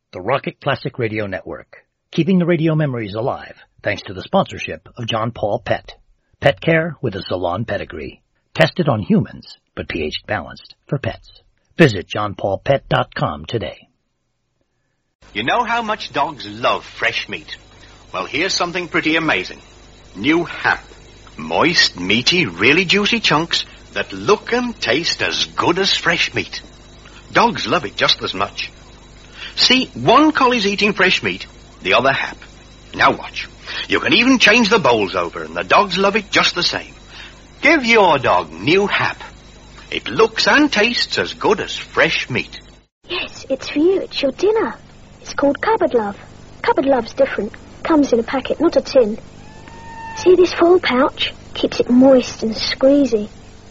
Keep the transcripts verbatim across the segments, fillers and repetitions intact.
The Rocket Classic Radio Network, keeping the radio memories alive thanks to the sponsorship of John Paul Pet. Pet care with a salon pedigree. Tested on humans, but pH balanced for pets. Visit john paul pet dot com today. You know how much dogs love fresh meat? Well, here's something pretty amazing. New Hap. Moist, meaty, really juicy chunks that look and taste as good as fresh meat. Dogs love it just as much. See, one collie's eating fresh meat, the other Hap. Now watch. You can even change the bowls over, and the dogs love it just the same. Give your dog New Hap. It looks and tastes as good as fresh meat. Yes, it's for you. It's your dinner. It's called Cupboard Love. Cupboard Love's different. Comes in a packet, not a tin. See this foil pouch? Keeps it moist and squeezy.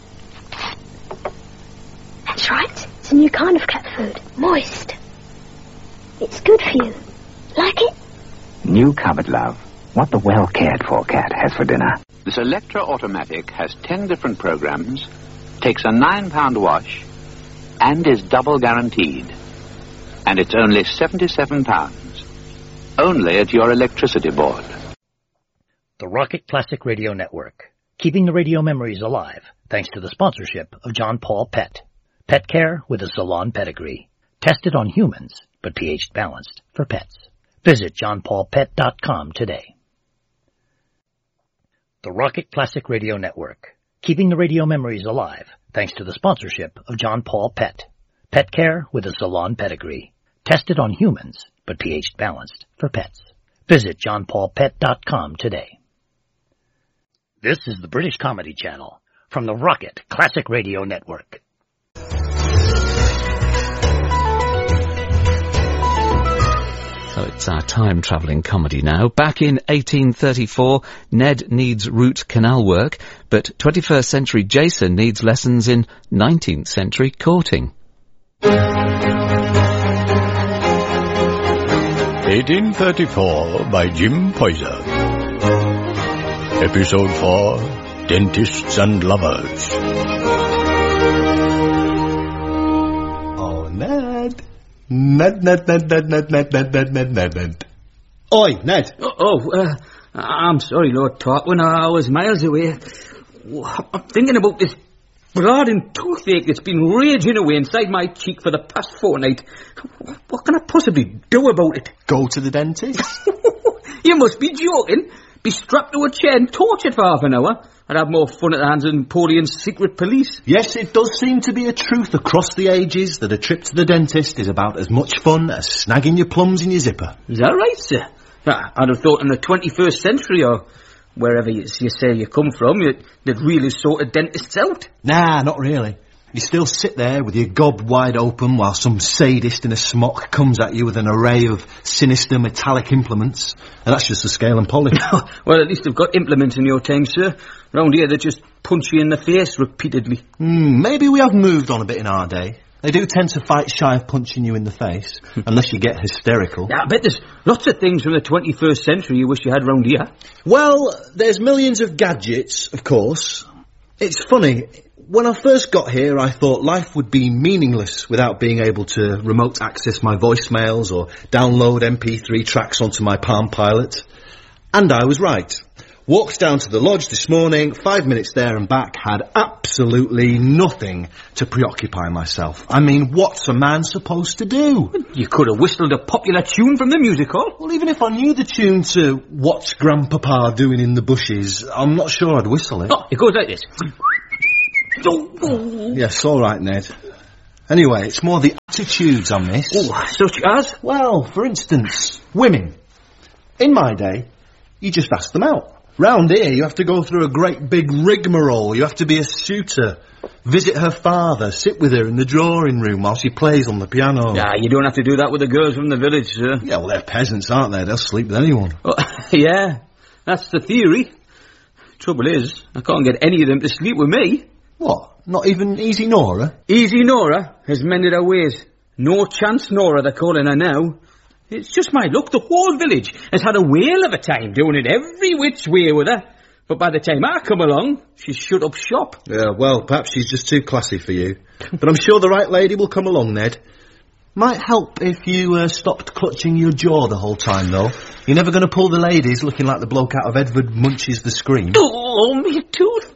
That's right. It's a new kind of cat food. Moist. It's good for you. Like it? New Cupboard Love. What the well-cared-for cat has for dinner. This Electra Automatic has ten different programs, takes a nine-pound wash, and is double guaranteed. And it's only seventy-seven pounds. Only at your electricity board. The Rocket Classic Radio Network, keeping the radio memories alive thanks to the sponsorship of John Paul Pet. Pet care with a salon pedigree. Tested on humans, but pH balanced for pets. Visit john paul pet dot com today. The Rocket Classic Radio Network, keeping the radio memories alive thanks to the sponsorship of John Paul Pet. Pet care with a salon pedigree. Tested on humans, but pH balanced for pets. Visit john paul pet dot com today. This is the British Comedy Channel from the Rocket Classic Radio Network. So it's our time-travelling comedy now. Back in eighteen thirty-four, Ned needs root canal work, but twenty-first century Jason needs lessons in nineteenth century courting. eighteen thirty-four by Jim Poyser. Episode four, Dentists and Lovers. Oh, Ned. Ned, Ned, Ned, Ned, Ned, Ned, Ned, Ned, Ned, Ned, Ned. Oi, Ned. Oh, oh uh, I'm sorry, Lord Tarquin. I was miles away. I'm thinking about this blood toothache that's been raging away inside my cheek for the past fortnight. What can I possibly do about it? Go to the dentist? You must be joking. Be strapped to a chair and tortured for half an hour. I'd have more fun at the hands of Napoleon's secret police. Yes, it does seem to be a truth across the ages that a trip to the dentist is about as much fun as snagging your plums in your zipper. Is that right, sir? I'd have thought in the twenty-first century, or wherever you, you say you come from, you'd, they'd really sort of dentists out. Nah, not really. You still sit there with your gob wide open while some sadist in a smock comes at you with an array of sinister metallic implements. And that's just the scale and polish. Well, at least they've got implements in your time, sir. Round here, they just punch you in the face repeatedly. Mm, maybe we have moved on a bit in our day. They do tend to fight shy of punching you in the face, unless you get hysterical. Yeah, I bet there's lots of things from the twenty-first century you wish you had round here. Well, there's millions of gadgets, of course. It's funny. When I first got here, I thought life would be meaningless without being able to remote access my voicemails or download M P three tracks onto my Palm Pilot. And I was right. Walked down to the lodge this morning, five minutes there and back, had absolutely nothing to preoccupy myself. I mean, what's a man supposed to do? You could have whistled a popular tune from the music hall. Well, even if I knew the tune to What's Grandpapa Doing in the Bushes, I'm not sure I'd whistle it. Oh, it goes like this. Yes, all right, Ned. Anyway, it's more the attitudes I miss. Oh, such as? Well, for instance, women. In my day, you just ask them out. Round here, you have to go through a great big rigmarole. You have to be a suitor, visit her father, sit with her in the drawing room while she plays on the piano. Yeah, you don't have to do that with the girls from the village, sir. Yeah, well, they're peasants, aren't they? They'll sleep with anyone. Oh, yeah, that's the theory. Trouble is, I can't get any of them to sleep with me. What? Not even Easy Nora? Easy Nora has mended her ways. No chance Nora, they're calling her now. It's just my luck. The whole village has had a whale of a time doing it every which way with her. But by the time I come along, she's shut up shop. Yeah, well, perhaps she's just too classy for you. But I'm sure the right lady will come along, Ned. Might help if you uh, stopped clutching your jaw the whole time, though. You're never going to pull the ladies looking like the bloke out of Edward Munch's The Scream. Oh, me tooth.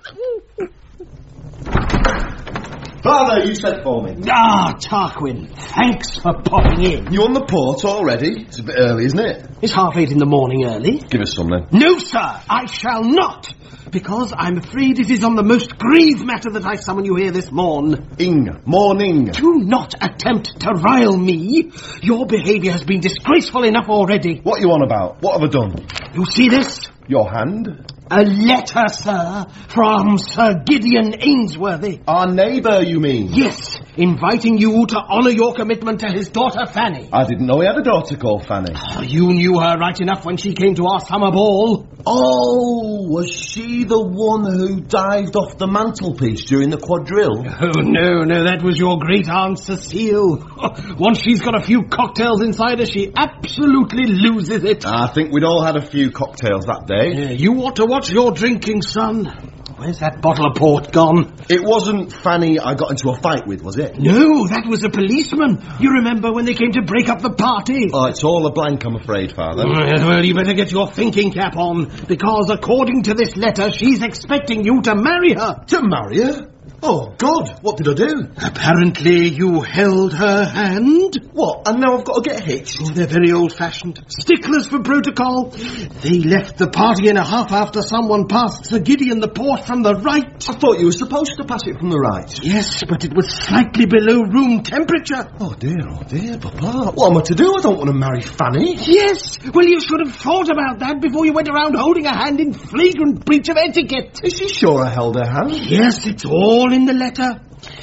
Father, you sent for me. Ah, Tarquin, thanks for popping in. You on the port already? It's a bit early, isn't it? It's half eight in the morning early. Give us some then. No, sir, I shall not, because I'm afraid it is on the most grave matter that I summon you here this morn. Ing, morning. Do not attempt to rile me. Your behaviour has been disgraceful enough already. What you on about? What have I done? You see this? Your hand? A letter, sir, from Sir Gideon Ainsworthy. Our neighbour, you mean? Yes, inviting you to honour your commitment to his daughter Fanny. I didn't know he had a daughter called Fanny. Oh, you knew her right enough when she came to our summer ball. Oh, was she the one who dived off the mantelpiece during the quadrille? Oh, no, no, that was your great aunt Cecile. Once she's got a few cocktails inside her, she absolutely loses it. I think we'd all had a few cocktails that day. Yeah, you ought to watch your drinking, son. Where's that bottle of port gone? It wasn't Fanny I got into a fight with, was it? No, that was a policeman. You remember when they came to break up the party? Oh, it's all a blank, I'm afraid, Father. Well, you better get your thinking cap on, because according to this letter, she's expecting you to marry her. To marry her? Oh, God, what did I do? Apparently you held her hand. What, and now I've got to get hitched? Oh, they're very old-fashioned. Sticklers for protocol. They left the party in a huff after someone passed Sir Gideon the port from the right. I thought you were supposed to pass it from the right. Yes, but it was slightly below room temperature. Oh, dear, oh, dear, Papa. What am I to do? I don't want to marry Fanny. Yes, well, you should have thought about that before you went around holding a hand in flagrant breach of etiquette. Is she sure I held her hand? Yes, it's all in the letter.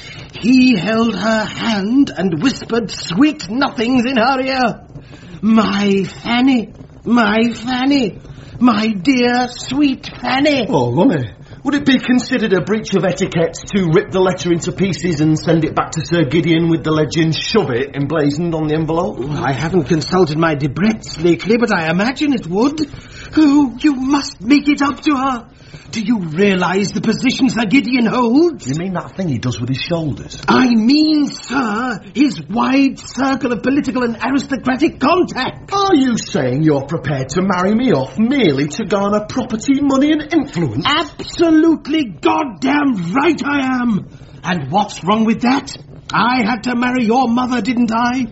He held her hand and whispered sweet nothings in her ear. My Fanny, my Fanny, my dear sweet Fanny. Oh, Lummy, would it be considered a breach of etiquette to rip the letter into pieces and send it back to Sir Gideon with the legend "shove it" emblazoned on the envelope? I haven't consulted my debrettes lately, but I imagine it would. Oh, you must make it up to her. Do you realise the position Sir Gideon holds? You mean that thing he does with his shoulders? I mean, sir, his wide circle of political and aristocratic contact. Are you saying you're prepared to marry me off merely to garner property, money and influence? Absolutely goddamn right I am. And what's wrong with that? I had to marry your mother, didn't I?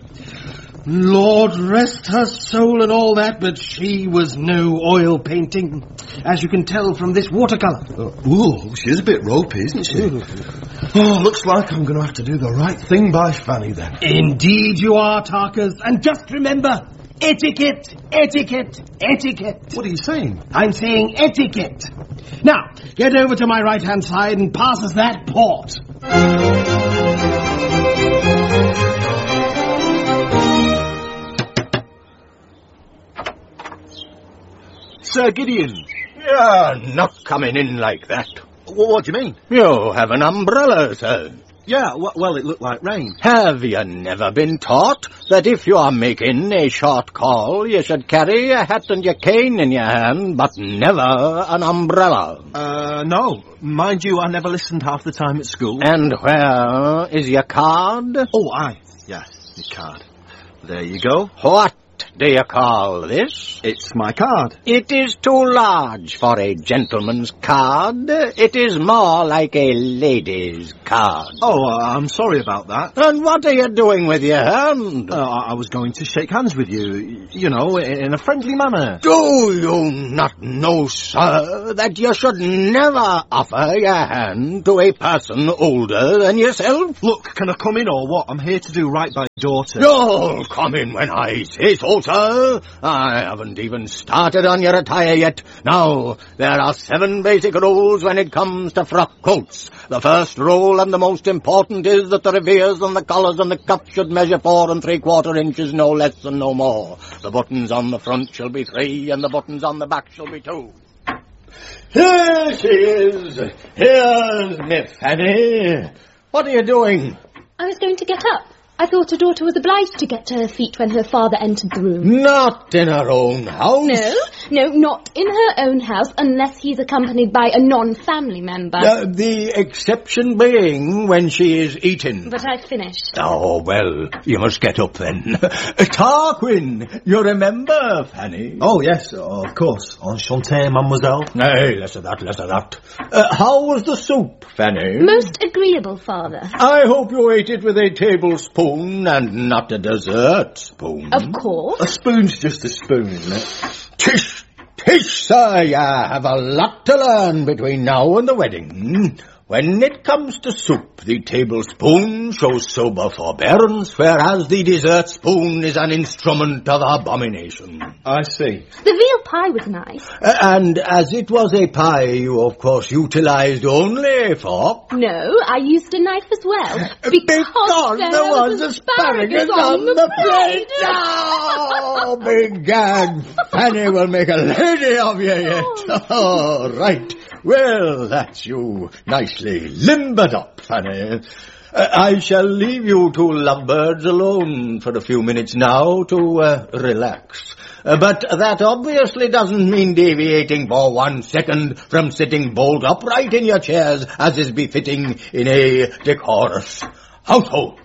Lord rest her soul and all that, but she was no oil painting, as you can tell from this watercolour. Uh, ooh, she's a bit ropey, isn't she? Ooh. Oh, looks like I'm going to have to do the right thing by Fanny then. Indeed you are, Tarkers, and just remember, etiquette, etiquette, etiquette. What are you saying? I'm saying etiquette. Now, get over to my right-hand side and pass us that port. Sir Gideon. You're not coming in like that. Well, what do you mean? You have an umbrella, sir. Yeah, w- well, it looked like rain. Have you never been taught that if you are making a short call, you should carry a hat and your cane in your hand, but never an umbrella? Uh, no. Mind you, I never listened half the time at school. And where is your card? Oh, aye. Yeah, your card. There you go. What do you call this? It's my card. It is too large for a gentleman's card. It is more like a lady's card. Oh, uh, I'm sorry about that. And what are you doing with your hand? Uh, I was going to shake hands with you, you know, in a friendly manner. Do you not know, sir, that you should never offer your hand to a person older than yourself? Look, can I come in or what? I'm here to do right by your daughter. You'll come in when I say so, sir. I haven't even started on your attire yet. Now, there are seven basic rules when it comes to frock coats. The first rule and the most important is that the revers and the collars and the cuffs should measure four and three quarter inches, no less and no more. The buttons on the front shall be three and the buttons on the back shall be two. Here she is. Here's Miss Fanny. What are you doing? I was going to get up. I thought her daughter was obliged to get to her feet when her father entered the room. Not in her own house. No, no, not in her own house, unless he's accompanied by a non-family member. Uh, the exception being when she is eating. But I've finished. Oh, well, you must get up then. Uh, Tarquin, you remember, Fanny? Oh, yes, of course. Enchanté, mademoiselle. Nay, less of that, less of that. Uh, how was the soup, Fanny? Most agreeable, Father. I hope you ate it with a tablespoon and not a dessert spoon. Of course. A spoon's just a spoon, isn't it? Tish, tish, sir, you have a lot to learn between now and the wedding. When it comes to soup, the tablespoon shows sober forbearance, whereas the dessert spoon is an instrument of abomination. I see. The veal pie was nice. Uh, and as it was a pie, you of course utilized only a fork. No, I used a knife as well. Because, because there, there was, was asparagus, asparagus on, on the the plate. plate. Oh, begad, Fanny will make a lady of you yet. Oh, right. Well, that's you nicely limbered up, Fanny. Uh, I shall leave you two lovebirds alone for a few minutes now to uh, relax. Uh, but that obviously doesn't mean deviating for one second from sitting bolt upright in your chairs, as is befitting in a decorous household.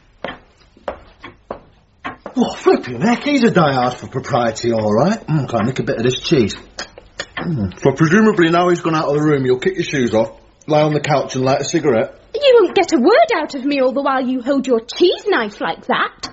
Oh, flipping heck, he's a diehard for propriety, all right. Mm, can I nick a bit of this cheese? Mm. So presumably now he's gone out of the room, you'll kick your shoes off, lie on the couch and light a cigarette. You won't get a word out of me all the while you hold your cheese knife like that.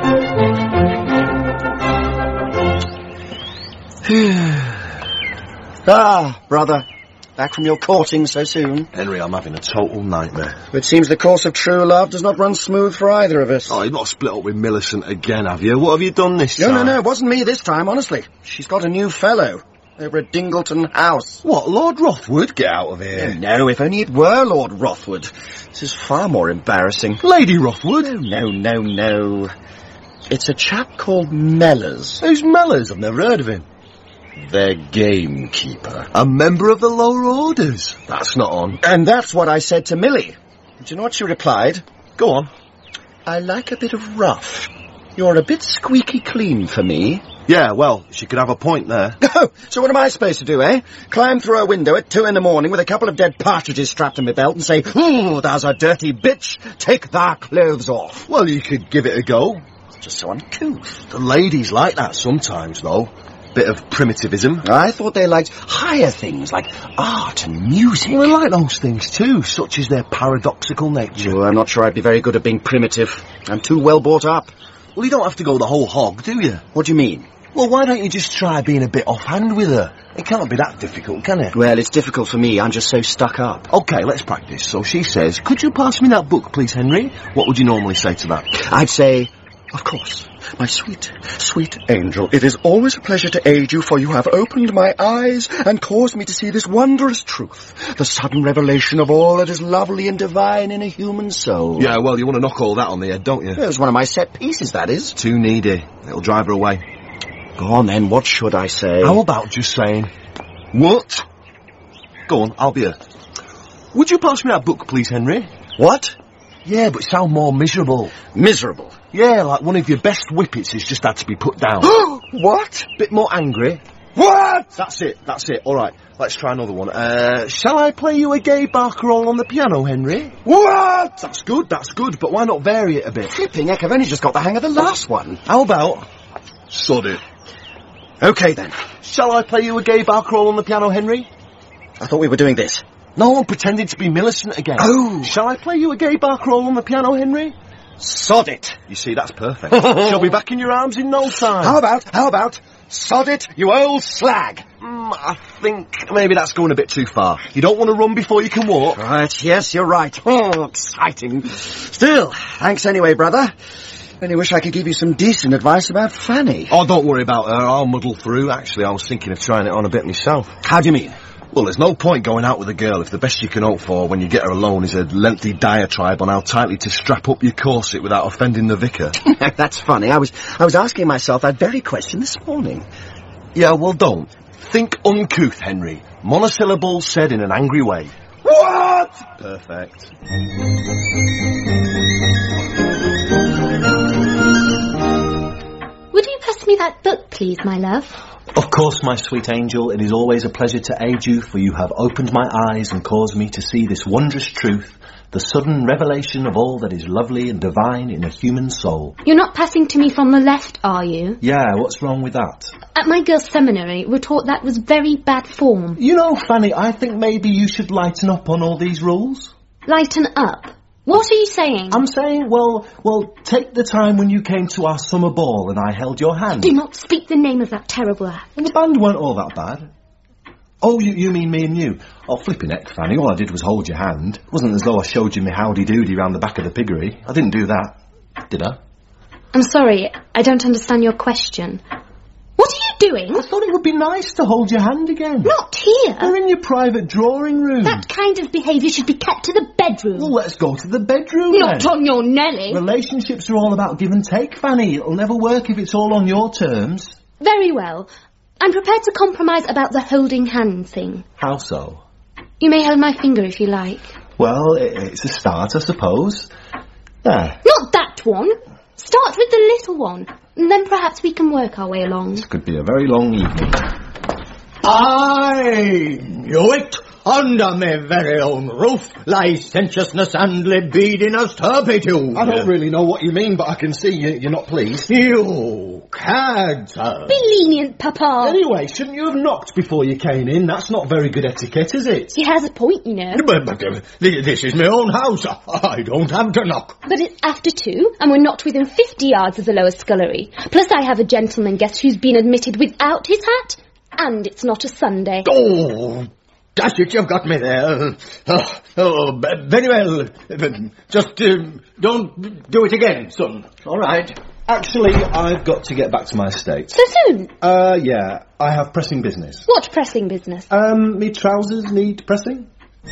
Ah, brother. Back from your courting so soon. Henry, I'm having a total nightmare. It seems the course of true love does not run smooth for either of us. Oh, you've not split up with Millicent again, have you? What have you done this no, time? No, no, no, it wasn't me this time, honestly. She's got a new fellow over at Dingleton House. What, Lord Rothwood? Get out of here. No, no, if only it were Lord Rothwood. This is far more embarrassing. Lady Rothwood? No, no, no, no. It's a chap called Mellors. Who's Mellors? I've never heard of him. Their gamekeeper. A member of the lower orders. That's not on. And that's what I said to Millie. Do you know what she replied? Go on. I like a bit of rough. You're a bit squeaky clean for me. Yeah, well, she could have a point there. Oh, so what am I supposed to do, eh? Climb through a window at two in the morning with a couple of dead partridges strapped to my belt and say, "Ooh, there's a dirty bitch. Take thy clothes off." Well, you could give it a go. It's just so uncouth. The ladies like that sometimes, though. Bit of primitivism. I thought they liked higher things like art and music. Well, they like those things too, such as their paradoxical nature. Oh, I'm not sure I'd be very good at being primitive. I'm too well brought up. Well, you don't have to go the whole hog, do you? What do you mean? Well, why don't you just try being a bit offhand with her? It can't be that difficult, can it? Well, it's difficult for me. I'm just so stuck up. Okay, let's practice. So she says, "Could you pass me that book, please, Henry?" What would you normally say to that? I'd say, "Of course, my sweet, sweet angel, it is always a pleasure to aid you, for you have opened my eyes and caused me to see this wondrous truth, the sudden revelation of all that is lovely and divine in a human soul." Yeah, well, you want to knock all that on the head, don't you? It's one of my set pieces, that is. Too needy. It'll drive her away. Go on then, what should I say? How about just saying, "What?" Go on, I'll be her. "Would you pass me that book, please, Henry?" What? Yeah, but sound more miserable. Miserable? Yeah, like one of your best whippets has just had to be put down. What? Bit more angry. What? That's it, that's it. All right, let's try another one. Uh, shall I play you a gay barcarolle on the piano, Henry? What? That's good, that's good, but why not vary it a bit? Flipping heck, I've only just got the hang of the last one. How about... Sod it. Okay, then. Shall I play you a gay barcarolle on the piano, Henry? I thought we were doing this. No, I'm pretending to be Millicent again. Oh! Shall I play you a gay barcarolle on the piano, Henry? Sod it. You see, that's perfect. She'll be back in your arms in no time. How about, how about, sod it, you old slag? Mm, I think maybe that's going a bit too far. You don't want to run before you can walk. Right, yes, you're right. Oh, exciting. Still, thanks anyway, brother. Only wish I could give you some decent advice about Fanny. Oh, don't worry about her. I'll muddle through. Actually, I was thinking of trying it on a bit myself. How do you mean? Well, there's no point going out with a girl if the best you can hope for when you get her alone is a lengthy diatribe on how tightly to strap up your corset without offending the vicar. That's funny. I was I was asking myself that very question this morning. Yeah, well, don't. Think uncouth, Henry. Monosyllables said in an angry way. What? Perfect. that book, please, my love? Of course, my sweet angel, it is always a pleasure to aid you, for you have opened my eyes and caused me to see this wondrous truth, the sudden revelation of all that is lovely and divine in a human soul. You're not passing to me from the left, are you? Yeah, what's wrong with that? At my girls' seminary, we're taught that was very bad form. You know, Fanny, I think maybe you should lighten up on all these rules. Lighten up? What are you saying? I'm saying, well, well, take the time when you came to our summer ball and I held your hand. Do not speak the name of that terrible act. And the band weren't all that bad. Oh, you, you mean me and you? Oh, flipping heck, Fanny, all I did was hold your hand. It wasn't as though I showed you my howdy-doody round the back of the piggery. I didn't do that, did I? I'm sorry, I don't understand your question. What are you doing? I thought it would be nice to hold your hand again. Not here. We're in your private drawing room. That kind of behaviour should be kept to the bedroom. Well, let's go to the bedroom Not then. on your Nelly. Relationships are all about give and take, Fanny. It'll never work if it's all on your terms. Very well. I'm prepared to compromise about the holding hand thing. How so? You may hold my finger if you like. Well, it, it's a start, I suppose. There. Not that one. Start with the little one, and then perhaps we can work our way along. This could be a very long evening. I knew it! Under my very own roof, licentiousness and libidinous turpitude. I don't really know what you mean, but I can see you, you're not pleased. You cadger. Be lenient, Papa. Anyway, shouldn't you have knocked before you came in? That's not very good etiquette, is it? He has a point, you know. But, but uh, this is my own house. I don't have to knock. But it's after two, and we're not within fifty yards of the lower scullery. Plus I have a gentleman guest who's been admitted without his hat, and it's not a Sunday. Oh, dash it, you've got me there. Uh, oh, very well. Just uh, don't do it again, son. All right. Actually, I've got to get back to my estate. So soon? Uh, yeah. I have pressing business. What pressing business? Um, me trousers need pressing.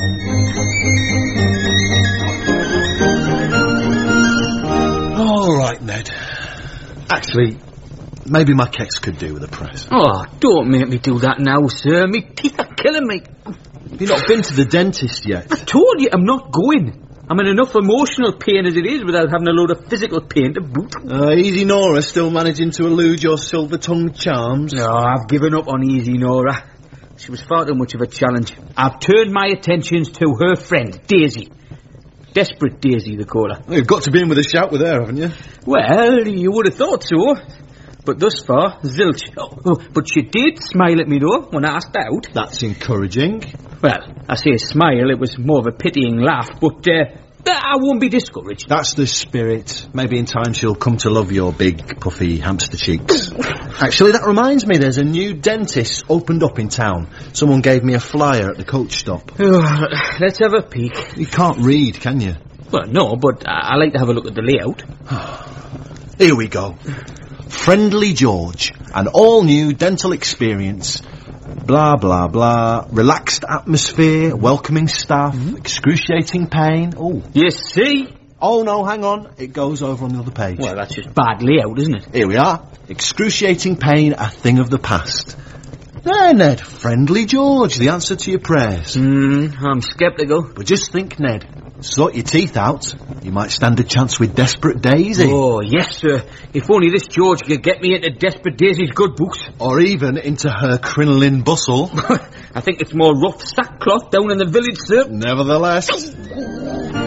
All right, Ned. Actually, maybe my kecks could do with a press. Oh, don't make me do that now, sir. Me teeth are killing me. You've not been to the dentist yet. I told you I'm not going. I'm in enough emotional pain as it is without having a load of physical pain to boot. Uh, Easy Nora still managing to elude your silver-tongued charms? No, I've given up on Easy Nora. She was far too much of a challenge. I've turned my attentions to her friend, Daisy. Desperate Daisy, they call her. Well, you've got to be in with a shout with her, haven't you? Well, you would have thought so. But thus far, zilch. Oh, but she did smile at me, though, when I asked out. That's encouraging. Well, I say smile, it was more of a pitying laugh, but uh, I won't be discouraged. That's the spirit. Maybe in time she'll come to love your big, puffy hamster cheeks. Actually, that reminds me, there's a new dentist opened up in town. Someone gave me a flyer at the coach stop. Oh, let's have a peek. You can't read, can you? Well, no, but I, I like to have a look at the layout. Here we go. Friendly George, an all-new dental experience. Blah, blah, blah. Relaxed atmosphere, welcoming staff, mm-hmm. excruciating pain. Oh, you see? Oh, no, hang on. It goes over on the other page. Well, that's just bad layout, isn't it? Here we are. Excruciating pain, a thing of the past. There, Ned. Friendly George, the answer to your prayers. Hmm, I'm sceptical. But just think, Ned. Sort your teeth out. You might stand a chance with Desperate Daisy. Oh, yes, sir. If only this George could get me into Desperate Daisy's good books. Or even into her crinoline bustle. I think it's more rough sackcloth down in the village, sir. Nevertheless. Hello?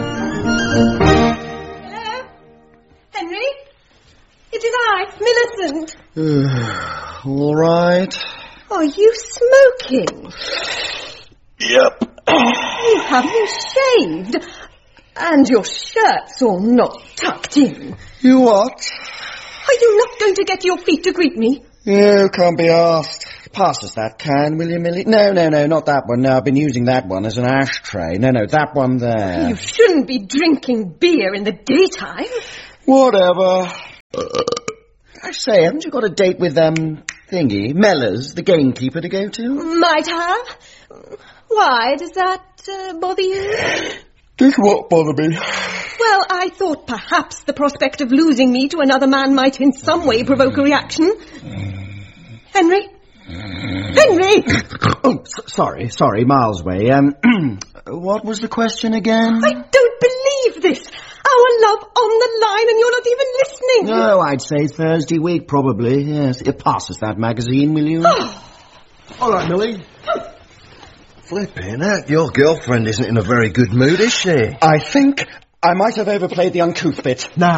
Henry? It is I, Millicent. All right. Are you smoking? Yep. You haven't shaved. And your shirt's all not tucked in. You what? Are you not going to get your feet to greet me? You can't be asked. Pass us that can, will you, Millie? No, no, no, not that one. No, I've been using that one as an ashtray. No, no, that one there. You shouldn't be drinking beer in the daytime. Whatever. I say, haven't you got a date with, um, Thingy, Mellors, the gamekeeper, to go to? Might have. Why, does that uh, bother you? Does what bother me? Well, I thought perhaps the prospect of losing me to another man might in some way provoke a reaction. Henry? Henry! Oh, s- sorry, sorry, miles away. Um, what was the question again? I don't believe this. Our love on the line and you're not even listening. you? No, I'd say Thursday week, probably, yes. It passes that magazine, will you? All right, Millie. Flipping heck, your girlfriend isn't in a very good mood, is she? I think I might have overplayed the uncouth bit. Now,